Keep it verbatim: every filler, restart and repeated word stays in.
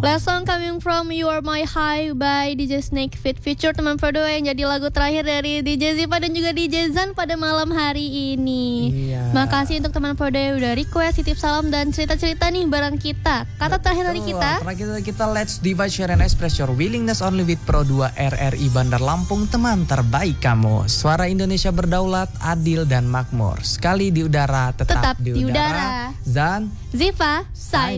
Last song coming from You Are My High by D J Snake Fit Feature teman Prodo yang jadi lagu terakhir dari D J Ziva dan juga D J Zan pada malam hari ini. Iya. Makasih untuk teman Prodo yang udah request, titip salam dan cerita-cerita nih bareng kita. Kata terakhir dari kita. Terakhir dari kita, let's divide, share and express your willingness only with Pro dua R R I Bandar Lampung, teman terbaik kamu. Suara Indonesia berdaulat, adil dan makmur. Sekali di udara, tetap, Tetap di, di udara. udara. Zan, Ziva, sign